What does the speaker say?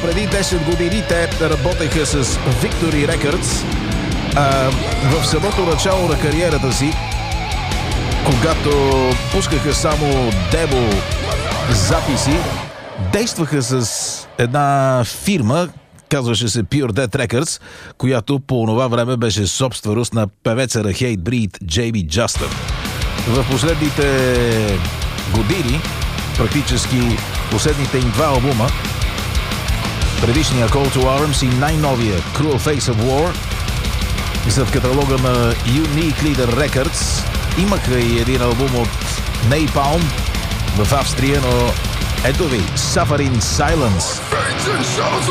преди 10 години те работеха с Victory Records. В самото начало на кариерата си, когато пускаха само демо записи, действаха с една фирма, казваше се Pure Dead Records, която по това време беше собственост на певеца на Hatebreed Джейми Джастън. В последните години, практически последните им два албума, предишния Call to Arms и най-новия Cruel Face of War, са в каталога на Unique Leader Records. Имаха и един албум от Napalm в Австрия, но ето ви Suffering Silence.